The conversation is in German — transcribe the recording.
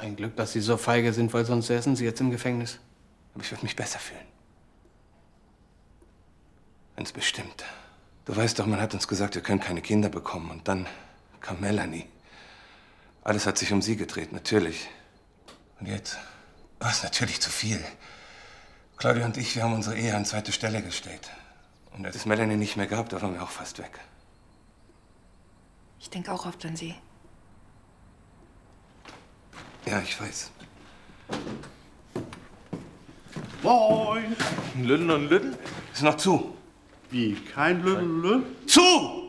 Ein Glück, dass Sie so feige sind, weil sonst säßen Sie jetzt im Gefängnis. Aber ich würde mich besser fühlen. Ganz bestimmt. Du weißt doch, man hat uns gesagt, wir können keine Kinder bekommen. Und dann kam Melanie. Alles hat sich um sie gedreht, natürlich. Und jetzt war es natürlich zu viel. Claudia und ich, wir haben unsere Ehe an zweite Stelle gestellt. Und als es Melanie nicht mehr gab, da waren wir auch fast weg. Ich denke auch oft an Sie. Ja, ich weiß. Moin! Lütten und Lütten? Ist noch zu. Wie? Kein Lütten und Lütten? Zu!